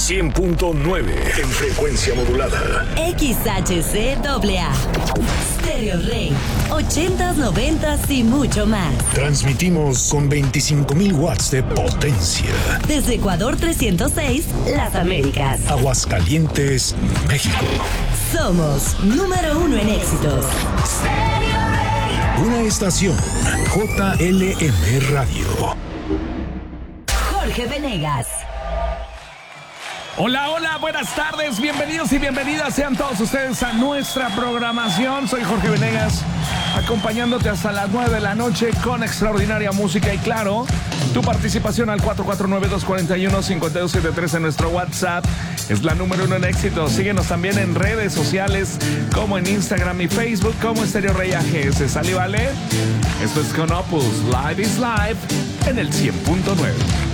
100.9 en frecuencia modulada. XHCAA. Stereo Rey. 80s, 90s y mucho más. Transmitimos con 25,000 watts de potencia. Desde Ecuador 306, Las Américas. Aguascalientes, México. Somos número 1 en éxitos. Una estación JLM Radio. Jorge Venegas. Hola, hola, buenas tardes, bienvenidos y bienvenidas sean todos ustedes a nuestra programación. Soy Jorge Venegas, acompañándote hasta las 9 de la noche con extraordinaria música y claro, tu participación al 449-241-5273 en nuestro WhatsApp es la número 1 en éxito. Síguenos también en redes sociales como en Instagram y Facebook como Stereo Rey AGS. ¿Sale, vale? Esto es con Opus, Live is Live en el 100.9.